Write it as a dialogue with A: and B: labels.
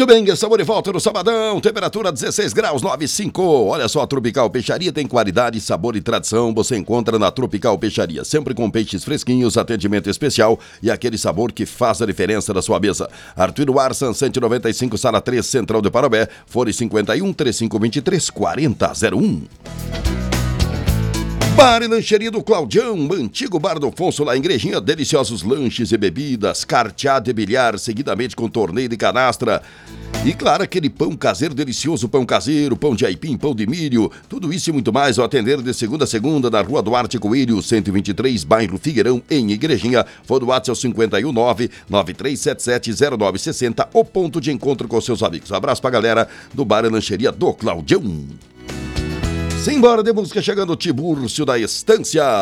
A: Muito bem, estamos de volta no sabadão, temperatura 16 graus 9,5. Olha só, a Tropical Peixaria tem qualidade, sabor e tradição. Você encontra na Tropical Peixaria, sempre com peixes fresquinhos, atendimento especial e aquele sabor que faz a diferença na sua mesa. Arthur Arsan, 195, sala 3, Central de Parobé, fone 51 3523 4001. Bar e Lancheria do Claudião, antigo Bar do Afonso, lá em Igrejinha, deliciosos lanches e bebidas, carteado e bilhar, seguidamente com torneio de canastra. E claro, aquele pão caseiro delicioso, pão caseiro, pão de aipim, pão de milho, tudo isso e muito mais ao atender de segunda a segunda na Rua Duarte Coelho, 123, bairro Figueirão, em Igrejinha. Fone do WhatsApp 519-9377-0960, o ponto de encontro com seus amigos. Um abraço pra galera do Bar e Lancheria do Claudião. Simbora de música, chegando o Tibúrcio da Estância.